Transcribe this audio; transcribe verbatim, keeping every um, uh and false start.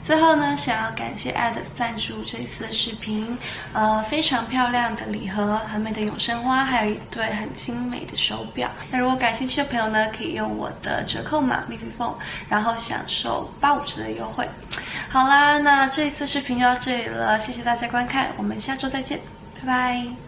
最后呢，想要感谢 Ed 赞助这次的视频，呃，非常漂亮的礼盒，很美的永生花，还有一对很精美的手表。那如果感兴趣的朋友呢，可以用我的折扣码 M I F I P H O N E， 然后享受八五折的优惠。好啦，那这一次视频就到这里了，谢谢大家观看，我们下周再见，拜拜。